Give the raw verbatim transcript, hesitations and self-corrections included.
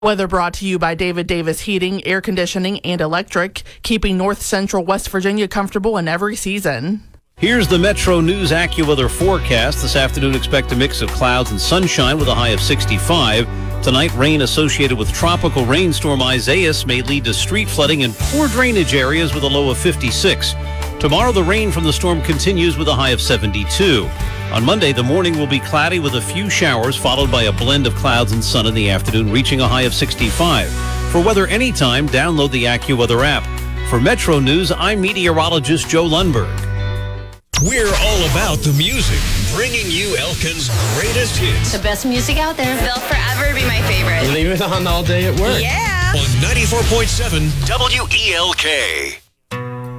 Weather brought to you by David Davis Heating, Air Conditioning, and Electric, keeping North Central West Virginia comfortable in every season. Here's the Metro News AccuWeather forecast. This afternoon, expect a mix of clouds and sunshine with a high of sixty-five. Tonight, rain associated with tropical rainstorm Isaias may lead to street flooding in poor drainage areas with a low of fifty-six. Tomorrow, the rain from the storm continues with a high of seventy-two. On Monday, the morning will be cloudy with a few showers, followed by a blend of clouds and sun in the afternoon, reaching a high of sixty-five. For weather anytime, download the AccuWeather app. For Metro News, I'm meteorologist Joe Lundberg. We're all about the music, bringing you Elkin's greatest hits. The best music out there. They'll forever be my favorite. Leave it on all day at work. Yeah. On ninety-four point seven W E L K.